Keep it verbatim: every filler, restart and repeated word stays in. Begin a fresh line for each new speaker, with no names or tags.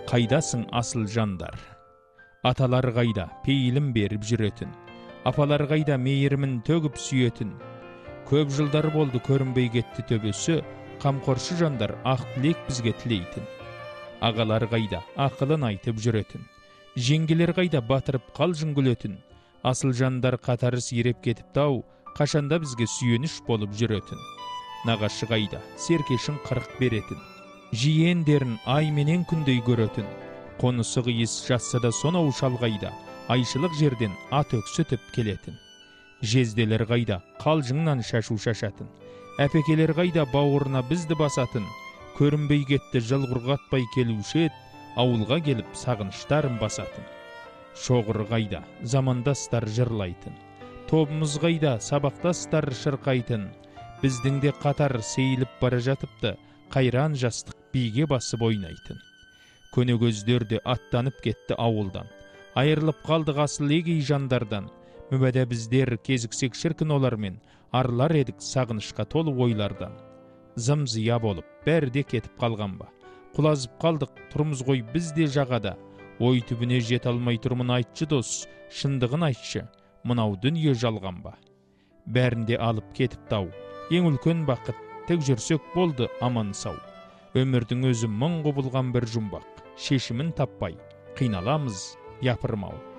Қайдасың асыл жандар? Аталар қайда пейілім беріп жүретін, апалар қайда мейірімін төгіп сүйетін. Көп жылдар болды көрінбей кетті төбесі, қамқоршы жандар ақ тілек бізге тілейтін. Ағалар қайда ақылын айтып жүретін, жеңгелер қайда батырып қалжың күлетін. Асыл жандар қатары сиреп кетіпті-ау, қашанда бізге сүйеніш болып жүретін. Нағашы қайда серкешін қырық беретін, жиендерін ай менен күндей көретін. Қонысы қиыс жатса да сонау шалғайда, айшылық жерден ат өксітіп келетін. Жезделер қайда қалжыңнан шашу шашатын, әпекелер қайда бауырына бізді басатын. Көрінбей кетті жыл құрғатпай келуші ет, ауылға келіп сағыныштарын басатын. Шоғыр қайда замандастар жырлайтын, тобымыз қайда сабақтастар шырқайтын. Біздің де қатар сейіліп бара жатыпты, қайран жастық биге басып ойнайтын. Көнегөздер аттанып кетті ауылдан, айырылып қалдық асыл егей жандардан. Мүбәдә біздер кезіксек шіркін олармен, арылар едік сағынышқа толы ойлардан. Зым-зия болып бәрде кетіп қалған ба, құлазып қалдық тұрмыз ғой бізде жағада. Ой түбіне жет алмай тұрмын айтшы дос, шындығын айтшы, мынау дүние жалған ба. Бәрінде алып кетіп тау, ең үлкен бақыт, тек жүрсек болды аман сау. Өмірдің өзі мың құбылған бір жұмбақ, шешімін таппай қиналамыз япырмау.